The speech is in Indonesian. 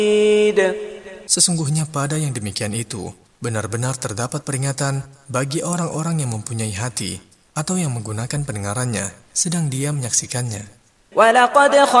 Sesungguhnya pada yang demikian itu, benar-benar terdapat peringatan bagi orang-orang yang mempunyai hati atau yang menggunakan pendengarannya sedang dia menyaksikannya.